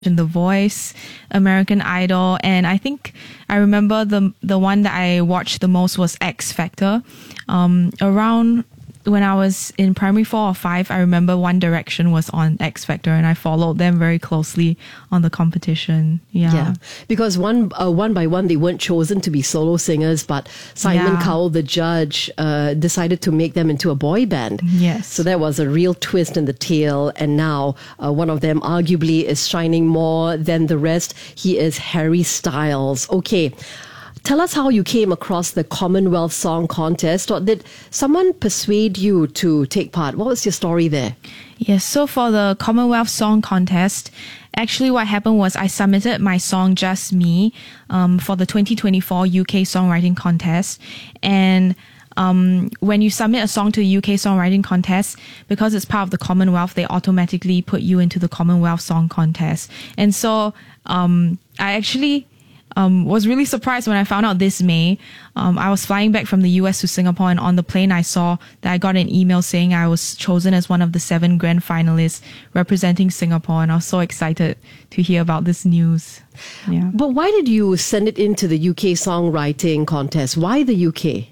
The Voice, American Idol, and I think I remember the one that I watched the most was X Factor. Around when I was in primary 4 or 5, I remember One Direction was on X Factor, and I followed them very closely on the competition. Yeah, because one by one they weren't chosen to be solo singers, but Simon Cowell, the judge, decided to make them into a boy band. Yes. So that was a real twist in the tale, and now one of them arguably is shining more than the rest. He is Harry Styles. Okay. Tell us how you came across the Commonwealth Song Contest, or did someone persuade you to take part? What was your story there? Yes, so for the Commonwealth Song Contest, actually what happened was I submitted my song Just Me for the 2024 UK Songwriting Contest. And when you submit a song to the UK Songwriting Contest, because it's part of the Commonwealth, they automatically put you into the Commonwealth Song Contest. And so I actually was really surprised when I found out this May. I was flying back from the US to Singapore, and on the plane I saw that I got an email saying I was chosen as one of the 7 grand finalists representing Singapore, and I was so excited to hear about this news. Yeah. But why did you send it into the UK Songwriting Contest? Why the UK?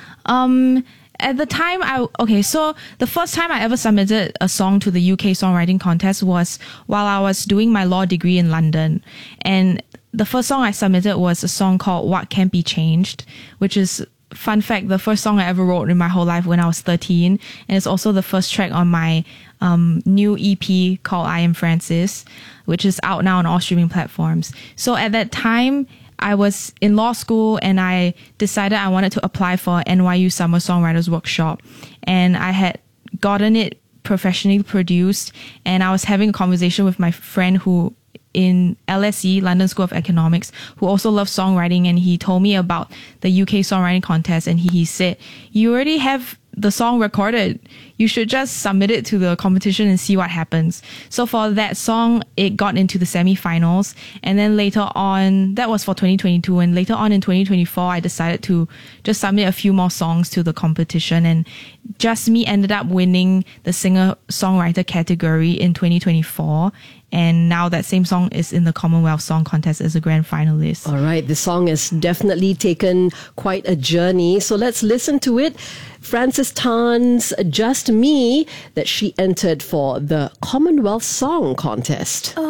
At the time, so the first time I ever submitted a song to the UK Songwriting Contest was while I was doing my law degree in London. And the first song I submitted was a song called What Can't Be Changed, which is, fun fact, the first song I ever wrote in my whole life when I was 13. And it's also the first track on my new EP called I Am Francis, which is out now on all streaming platforms. So at that time, I was in law school and I decided I wanted to apply for NYU Summer Songwriters Workshop. And I had gotten it professionally produced, and I was having a conversation with my friend who in LSE, London School of Economics, who also loves songwriting, and he told me about the UK Songwriting Contest, and he said, you already have the song recorded. You should just submit it to the competition and see what happens. So for that song, it got into the semi-finals. And then later on, that was for 2022. And later on in 2024, I decided to just submit a few more songs to the competition. And Just Me ended up winning the singer-songwriter category in 2024. And now that same song is in the Commonwealth Song Contest as a grand finalist. All right, the song has definitely taken quite a journey. So let's listen to it. Frances Tan's Just Me, that she entered for the Commonwealth Song Contest.